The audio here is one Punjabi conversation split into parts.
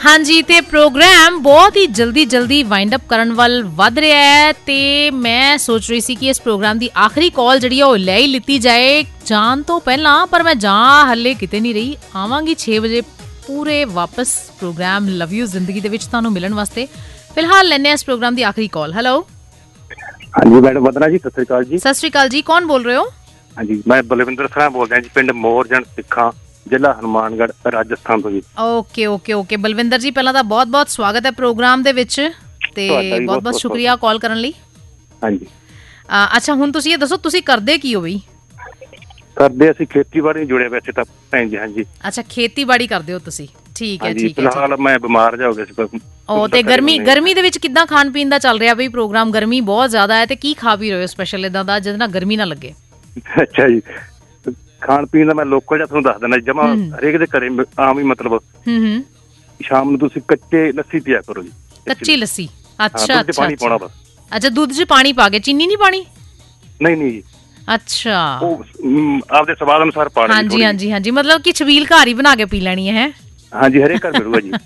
ਹਾਂਜੀ, ਤੇ ਪ੍ਰੋਗਰਾਮ ਬਹੁਤ ਹੀ ਜਲਦੀ ਵਾਈਂਡ ਅਪ ਕਰਨ ਵੱਲ ਵੱਧ ਰਿਹਾ ਹੈ ਤੇ ਮੈਂ ਸੋਚ ਰਹੀ ਸੀ ਕਿ ਇਸ ਪ੍ਰੋਗਰਾਮ ਦੀ ਆਖਰੀ ਕਾਲ ਜਿਹੜੀ ਆ ਉਹ ਲੈ ਹੀ ਲਿੱਤੀ ਜਾਏ ਜਾਣ ਤੋਂ ਪਹਿਲਾਂ, ਪਰ ਮੈਂ ਹੱਲੇ ਕਿਤੇ ਨਹੀਂ ਰਹੀ। ਆਵਾਂਗੀ 6 ਵਜੇ ਪੂਰੇ ਵਾਪਸ ਪ੍ਰੋਗਰਾਮ ਲਵ ਯੂ ਜ਼ਿੰਦਗੀ ਦੇ ਵਿੱਚ ਤੁਹਾਨੂੰ ਮਿਲਣ ਵਾਸਤੇ। ਫਿਲਹਾਲ ਲੈਂਦੇ ਹਾਂ ਇਸ ਪ੍ਰੋਗਰਾਮ ਦੀ ਆਖਰੀ ਕਾਲ। ਹੈਲੋ। ਹਾਂਜੀ ਮੈਡਮ ਵੰਦਨਾ ਜੀ, ਸਤਿ ਸ੍ਰੀ ਅਕਾਲ ਜੀ। ਸਤਿ ਸ੍ਰੀ ਅਕਾਲ ਜੀ, ਕੌਣ ਬੋਲ ਰਹੇ ਹੋ? ਹਾਂਜੀ, ਮੈਂ ਬਲਵਿੰਦਰ ਸਿੰਘ ਬੋਲ ਰਿਹਾ ਜੀ, ਪਿੰਡ ਮੋਰਜਨ ਸਿੱਖਾਂ, ਜ਼ਿਲ੍ਹਾ ਹਨੂਮਾਨਗੜ੍ਹ, ਰਾਜਸਥਾਨ ਤੋਂ ਜੀ। ਓਕੇ ਬਲਵਿੰਦਰ ਜੀ, ਪਹਿਲਾਂ ਤਾਂ ਬਹੁਤ ਸਵਾਗਤ ਹੈ ਪ੍ਰੋਗਰਾਮ ਦੇ ਵਿੱਚ ਤੇ ਬਹੁਤ ਸ਼ੁਕਰੀਆ ਕਾਲ ਕਰਨ ਲਈ। ਹਾਂਜੀ। ਅੱਛਾ, ਹੁਣ ਤੁਸੀਂ ਇਹ ਦੱਸੋ ਤੁਸੀਂ ਕਰਦੇ ਕੀ ਹੋ ਬਈ? ਕਰਦੇ ਅਸੀਂ ਖੇਤੀਬਾੜੀ ਨਾਲ ਜੁੜੇ ਵੈਸੇ ਤਾਂ ਭੈਣ ਜੀ। ਹਾਂਜੀ। ਅੱਛਾ, ਖੇਤੀਬਾੜੀ ਕਰਦੇ ਹੋ ਤੁਸੀਂ? ਠੀਕ ਹੈ। ਫਿਲਹਾਲ ਮੈਂ ਬਿਮਾਰ ਜਾ ਹੋ ਗਿਆ ਸੀ। ਉਹ ਤੇ ਗਰਮੀ ਦੇ ਵਿੱਚ ਕਿੱਦਾਂ ਖਾਣ ਪੀਣ ਦਾ ਚੱਲ ਰਿਹਾ ਬਈ ਪ੍ਰੋਗਰਾਮ? ਗਰਮੀ ਬਹੁਤ ਜ਼ਿਆਦਾ ਹੈ ਤੇ ਕੀ ਖਾ ਪੀ ਰਹੇ ਹੋ ਸਪੈਸ਼ਲ ਏਦਾਂ ਦਾ ਜਿਹਦੇ ਨਾਲ ਗਰਮੀ ਨਾ ਲੱਗੇ? ਅੱਛਾ ਜੀ, ਖਾਣ ਪੀਣ ਦਾ ਮੈਂ ਲੋਕਲ ਜਿਹਾ ਤੁਹਾਨੂੰ ਦੱਸ ਦਿੰਦਾ। ਜਮਾ ਹਰੇਕ ਦੇ ਘਰੇ ਆਮ ਹੀ ਮਤਲਬ ਸ਼ਾਮ ਨੂੰ ਤੁਸੀਂ ਕੱਚੇ ਲੱਸੀ ਪੀਆ ਕਰੋ ਜੀ। ਕੱਚੀ ਲੱਸੀ? ਅੱਛਾ ਪਾਣੀ ਪਾਉਣਾ ਬਸ। ਅੱਛਾ, ਦੁੱਧ 'ਚ ਪਾਣੀ ਪਾ ਕੇ, ਚੀਨੀ ਨਹੀਂ ਪਾਣੀ? ਨਹੀਂ ਜੀ। ਅੱਛਾ, ਉਹ ਆਪਦੇ ਸਵਾਦ ਅਨੁਸਾਰ ਪਾ ਲੈਣੀ। ਹਾਂਜੀ, ਮਤਲਬ ਕਿ ਛਬੀਲ ਘਰ ਹੀ ਬਣਾ ਕੇ ਪੀ ਲੈਣੀ ਹੈ। ਹਾਂਜੀ, ਹਰੇਕ ਘਰ ਮਿਲੂਗਾ ਜੀ।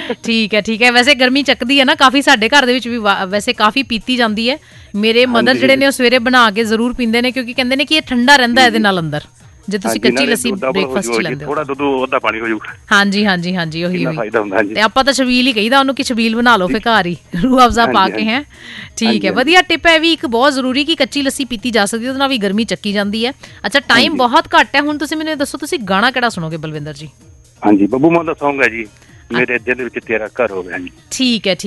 ਠੀਕ ਹੈ। ਵੈਸੇ ਗਰਮੀ ਚੱਕਦੀ ਹੈ ਨਾ ਕਾਫੀ, ਸਾਡੇ ਘਰ ਦੇ ਵਿੱਚ ਵੀ ਵੈਸੇ ਕਾਫੀ ਪੀਤੀ ਜਾਂਦੀ ਹੈ। ਮੇਰੇ ਮਦਰ ਜਿਹੜੇ ਨੇ ਉਹ ਸਵੇਰੇ ਬਣਾ ਕੇ ਜ਼ਰੂਰ ਪੀਂਦੇ ਨੇ ਕਿਉਂਕਿ ਕਹਿੰਦੇ ਨੇ ਕਿ ਇਹ ਠੰਡਾ ਰਹਿੰਦਾ ਇਹਦੇ ਨਾਲ ਅੰਦਰ, ਜੇ ਤੁਸੀਂ ਕੱਚੀ ਲੱਸੀ ਬ੍ਰੇਕਫਾਸਟ 'ਚ ਲੈਂਦੇ ਹੋ। ਥੋੜਾ ਦੁੱਧ ਅੱਧਾ ਪਾਣੀ ਹੋ ਜਾਊਗਾ। ਹਾਂਜੀ, ਉਹੀ ਫਾਇਦਾ ਹੁੰਦਾ ਜੀ। ਤੇ ਆਪਾਂ ਤਾਂ ਛਬੀਲ ਹੀ ਕਹੀਦਾ ਉਹਨੂੰ ਕਿ ਛਬੀਲ ਬਣਾ ਲਓ ਫਿਰ ਘਰ ਹੀ, ਰੂਹ ਅਫਜ਼ਾ ਪਾ ਕੇ। ਹੈ ਠੀਕ ਹੈ, ਵਧੀਆ ਟਿਪ ਹੈ ਵੀ ਇੱਕ ਬਹੁਤ ਜ਼ਰੂਰੀ ਕਿ ਕੱਚੀ ਲੱਸੀ ਪੀਤੀ ਜਾ ਸਕਦੀ, ਉਹਦੇ ਨਾਲ ਵੀ ਗਰਮੀ ਚੱਕੀ ਜਾਂਦੀ ਹੈ। ਅੱਛਾ, ਟਾਈਮ ਬਹੁਤ ਘੱਟ ਹੈ, ਹੁਣ ਤੁਸੀਂ ਮੈਨੂੰ ਦੱਸੋ ਤੁਸੀਂ ਗਾਣਾ ਕਿਹੜਾ ਸੁਣੋਗੇ ਬਲਵਿੰਦਰ ਜੀ? ਹਾਂਜੀ, ਬੱਬੂ ਮਾਨ ਦਾ ਸੌਂਗ ਹੈ ਜੀ, ਮੇਰੇ ਦਿਲ ਵਿੱਚ ਤੇਰਾ ਘਰ ਹੋ ਗਿਆ ਜੀ। ਠੀਕ ਹੈ।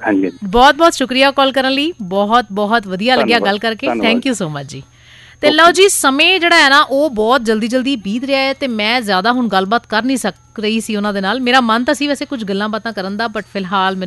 ਬਹੁਤ ਸ਼ੁਕਰੀਆ ਕਾਲ ਕਰਨ ਲਈ, ਬਹੁਤ ਵਧੀਆ ਲੱਗਿਆ ਗੱਲ ਕਰਕੇ। ਥੈਂਕ ਯੂ ਸੋ ਮਚ ਜੀ। ਤੇ ਲਓ ਜੀ, ਸਮੇਂ ਜਿਹੜਾ ਹੈ ਨਾ ਉਹ ਬਹੁਤ ਜਲਦੀ ਬੀਤ ਰਿਹਾ ਹੈ ਤੇ ਮੈਂ ਜ਼ਿਆਦਾ ਹੁਣ ਗੱਲਬਾਤ ਕਰ ਨਹੀਂ ਸਕ ਰਹੀ ਸੀ ਉਹਨਾਂ ਦੇ ਨਾਲ। ਮੇਰਾ ਮਨ ਤਾਂ ਸੀ ਵੈਸੇ ਕੁਝ ਗੱਲਾਂ ਬਾਤਾਂ ਕਰਨ ਦਾ, ਬਟ ਫਿਲਹਾਲ